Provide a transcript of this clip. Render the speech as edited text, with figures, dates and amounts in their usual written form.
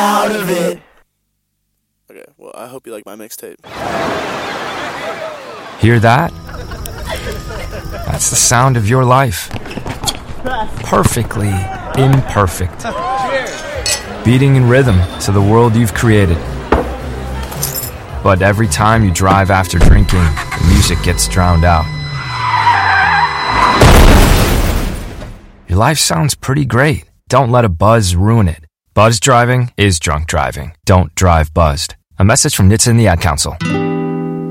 out of it. Okay, well, I hope you like my mixtape. Hear that? That's the sound of your life. Perfectly imperfect. Beating in rhythm to the world you've created. But every time you drive after drinking, the music gets drowned out. Your life sounds pretty great. Don't let a buzz ruin it. Buzz driving is drunk driving. Don't drive buzzed. A message from NHTSA and the Ad Council.